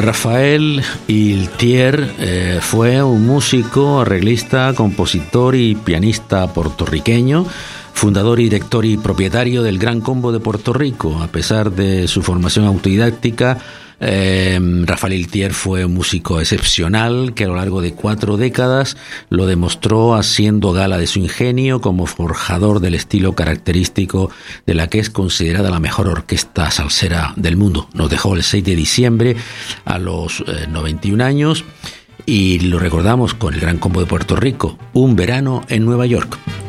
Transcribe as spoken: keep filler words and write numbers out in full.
Rafael Iltier eh, fue un músico, arreglista, compositor y pianista puertorriqueño, fundador y director y propietario del Gran Combo de Puerto Rico. A pesar de su formación autodidáctica, eh, Rafael Iltier fue un músico excepcional que a lo largo de cuatro décadas lo demostró haciendo gala de su ingenio como forjador del estilo característico de la que es considerada la mejor orquesta salsera del mundo. Nos dejó el seis de diciembre a los eh, noventa y un años y lo recordamos con el Gran Combo de Puerto Rico, Un verano en Nueva York.